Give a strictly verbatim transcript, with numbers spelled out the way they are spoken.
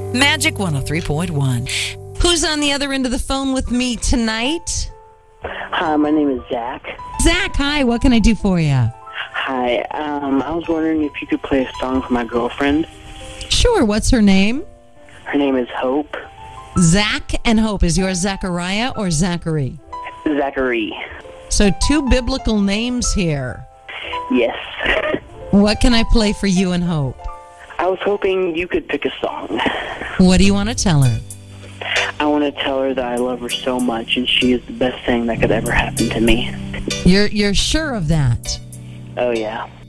Magic one oh three point one. Who's on the other end of the phone with me tonight? Hi, my name is Zach. Zach, hi. What can I do for you? Hi, um, I was wondering if you could play a song for my girlfriend. Sure. What's her name? Her name is Hope. Zach and Hope. Is yours Zachariah or Zachary? Zachary. So two biblical names here. Yes. What can I play for you and Hope? I was hoping you could pick a song. What do you want to tell her? I want to tell her that I love her so much and she is the best thing that could ever happen to me. You're you're sure of that? Oh, yeah.